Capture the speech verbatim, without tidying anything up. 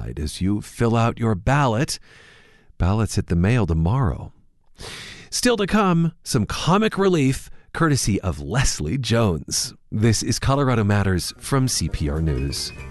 notified as you fill out your ballot. Ballots hit the mail tomorrow. Still to come, some comic relief courtesy of Leslie Jones. This is Colorado Matters from C P R News.